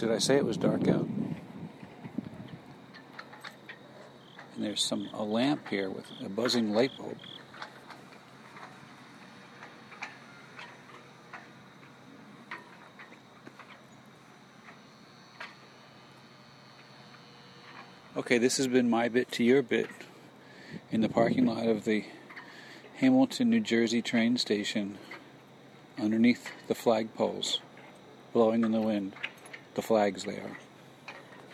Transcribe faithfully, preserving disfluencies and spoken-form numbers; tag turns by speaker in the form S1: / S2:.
S1: Did I say it was dark out? And there's some a lamp here with a buzzing light bulb. Okay, this has been my bit to your bit in the parking lot of the Hamilton, New Jersey train station underneath the flagpoles, blowing in the wind. The flags they are.